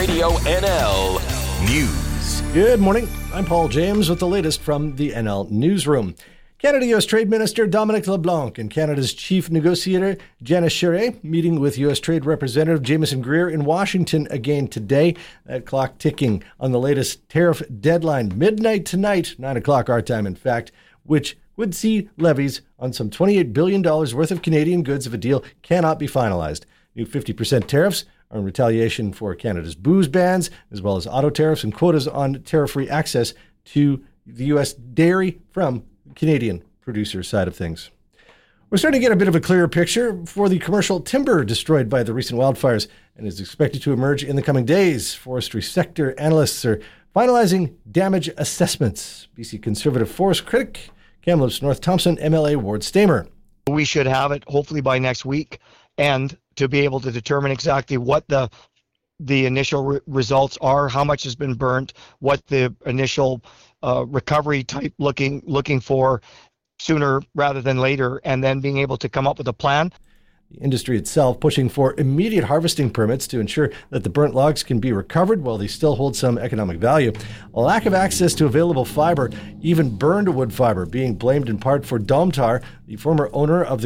Radio NL News. Good morning. I'm Paul James with the latest from the NL Newsroom. Canada-U.S. Trade Minister Dominic LeBlanc and Canada's chief negotiator Janice Charest meeting with U.S. Trade Representative Jameson Greer in Washington again today. That clock ticking on the latest tariff deadline, midnight tonight, 9 o'clock our time in fact, which would see levies on some $28 billion worth of Canadian goods if a deal cannot be finalized. New 50% tariffs are in retaliation for Canada's booze bans, as well as auto tariffs and quotas on tariff-free access to the U.S. dairy from Canadian producer side of things. We're starting to get a bit of a clearer picture for the commercial timber destroyed by the recent wildfires and is expected to emerge in the coming days. Forestry sector analysts are finalizing damage assessments. BC Conservative forest critic Kamloops North Thompson MLA Ward Stamer. We should have it hopefully by next week, and to be able to determine exactly what the initial results are, how much has been burnt, what the initial recovery type looking for sooner rather than later, and then being able to come up with a plan. The industry itself pushing for immediate harvesting permits to ensure that the burnt logs can be recovered while they still hold some economic value. A lack of access to available fiber, even burned wood fiber, being blamed in part for Domtar, the former owner of the